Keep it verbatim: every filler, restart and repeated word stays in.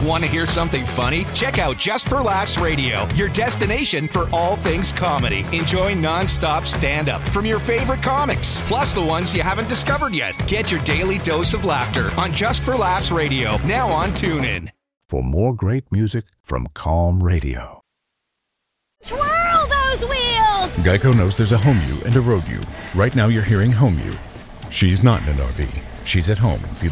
Want to hear something funny? Check out Just for Laughs Radio, your destination for all things comedy. Enjoy non-stop stand-up from your favorite comics, plus the ones you haven't discovered yet. Get your daily dose of laughter on Just for Laughs Radio, now on TuneIn. For more great music from Calm Radio. Twirl those wheels! Geico knows there's a home you and a road you. Right now you're hearing home you. She's not in an R V. She's at home feeling